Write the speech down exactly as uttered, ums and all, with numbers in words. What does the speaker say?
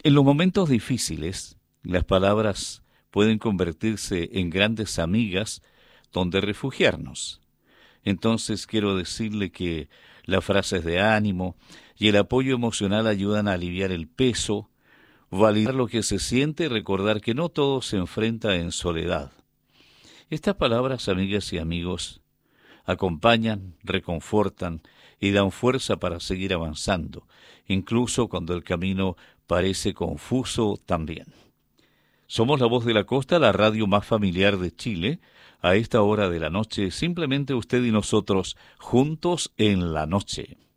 En los momentos difíciles, las palabras pueden convertirse en grandes amigas donde refugiarnos. Entonces quiero decirle que las frases de ánimo y el apoyo emocional ayudan a aliviar el peso, validar lo que se siente y recordar que no todo se enfrenta en soledad. Estas palabras, amigas y amigos, acompañan, reconfortan y dan fuerza para seguir avanzando, incluso cuando el camino parece confuso también. Somos La Voz de la Costa, la radio más familiar de Chile. A esta hora de la noche, simplemente usted y nosotros juntos en la noche.